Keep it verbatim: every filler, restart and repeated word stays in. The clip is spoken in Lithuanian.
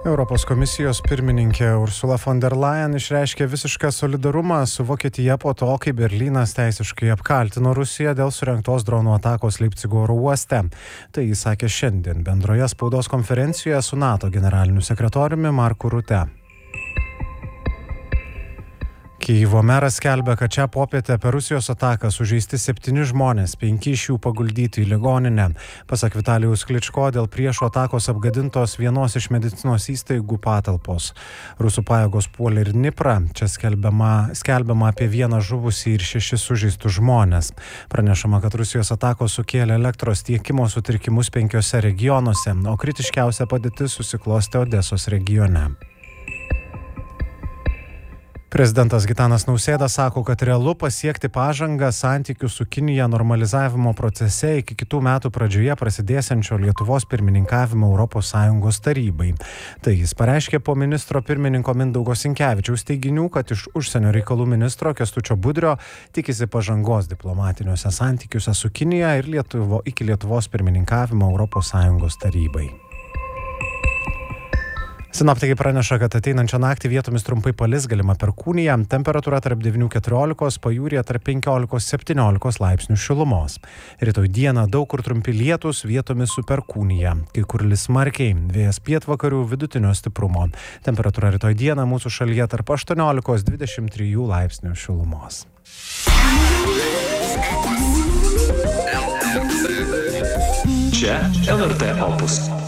Europos komisijos pirmininkė Ursula von der Leyen išreiškė visišką solidarumą su Vokietija po to, kai Berlynas teisiškai apkaltino Rusiją dėl surengtos dronų atakos Leipcigo oro uoste. Tai jis sakė šiandien bendroje spaudos konferencijoje su NATO generaliniu sekretoriumi Marku Rute. Kijevo meras skelbia, kad šią popietę per Rusijos ataką sužeisti septyni žmonės, penki iš jų paguldyti į ligoninę. Pasak Vitalijaus Kličko, dėl priešo atakos apgadintos vienos iš medicinos įstaigų patalpos. Rusų pajėgos puolė ir Dniprą. Čia skelbiama, skelbiama apie vieną žuvusį ir šešis sužeistus žmonės. Pranešama, kad Rusijos atakos sukėlė elektros tiekimo sutrikimus penkiose regionuose, o kritiškiausia padėtis susiklostė Odesos regione. Prezidentas Gitanas Nausėda sako, kad realu pasiekti pažangą santykių su Kinija normalizavimo procese iki kitų metų pradžioje prasidėsiančio Lietuvos pirmininkavimo Europos Sąjungos tarybai. Tai jis pareiškė po ministro pirmininko Mindaugo Sinkevičiaus teiginių, kad iš užsienio reikalų ministro Kęstučio Budrio tikisi pažangos diplomatiniuose santykiuose su Kinija ir Lietuvo, iki Lietuvos pirmininkavimo Europos Sąjungos tarybai. Sinoptikai praneša, kad ateinančią naktį vietomis trumpai palis, galima perkūnija, temperatūra tarp devynių keturiolikos, pajūryje tarp penkiolikos septyniolikos laipsnių šilumos. Rytoj dieną daug kur trumpi lietūs, vietomis su perkūnija, kai kur lis smarkiai, vėjas pietvakarių vidutinio stiprumo. Temperatūra rytoj dieną mūsų šalyje tarp aštuoniolikos dvidešimt trijų laipsnių šilumos. Čia L R T Opus.